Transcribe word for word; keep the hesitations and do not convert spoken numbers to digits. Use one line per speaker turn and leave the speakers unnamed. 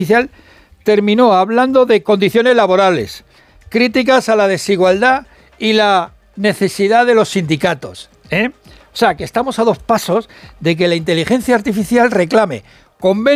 artificial terminó hablando de condiciones laborales, críticas a la desigualdad y la necesidad de los sindicatos, ¿eh? O sea, que estamos a dos pasos de que la inteligencia artificial reclame convenios